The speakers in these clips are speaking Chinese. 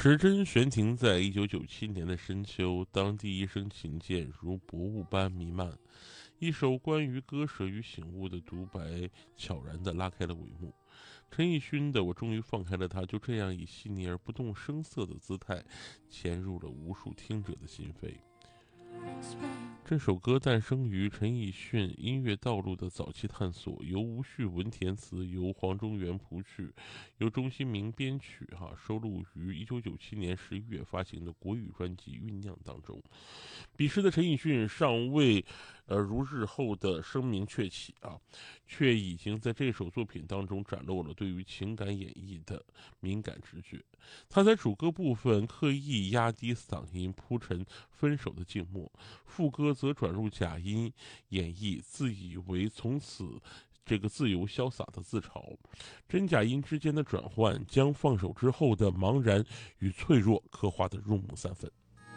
时针悬停在1997年的深秋，当第一声琴键如薄雾般弥漫，一首关于割舍与醒悟的独白悄然地拉开了帷幕。陈奕迅的《我终于放开了他》，就这样以细腻而不动声色的姿态，潜入了无数听者的心扉。这首歌诞生于陈奕迅音乐道路的早期探索，由吴旭文填词，由黄中原谱曲，由钟兴民编曲，收录于1997年11月发行的国语专辑《酝酿》当中。彼时的陈奕迅尚未如日后的声名鹊起却已经在这首作品当中展露了对于情感演绎的敏感直觉。他在主歌部分刻意压低嗓音，铺陈分手的静默，副歌则转入假音，演绎自以为从此自由潇洒的自嘲。真假音之间的转换，将放手之后的茫然与脆弱刻画得入木三分。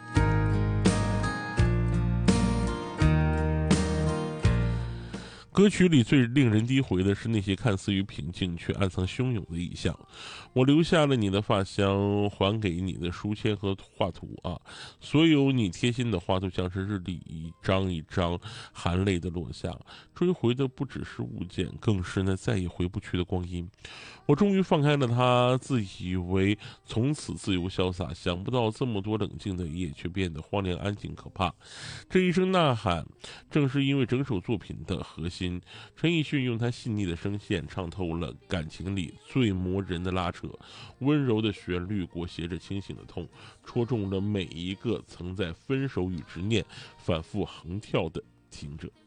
歌曲里最令人低回的是那些看似于平静却暗藏汹涌的意象。我留下了你的发香，还给你的书签和画图所有你贴心的话都像是日历一张一张含泪的落下，追回的不只是物件，更是那再也回不去的光阴。我终于放开了他，自以为从此自由潇洒，想不到这么多冷静的夜却变得荒凉安静可怕。这一声呐喊正是因为整首作品的核心。陈奕迅用他细腻的声线唱透了感情里最磨人的拉扯，温柔的旋律裹挟着清醒的痛，戳中了每一个曾在分手与执念反复横跳的听者。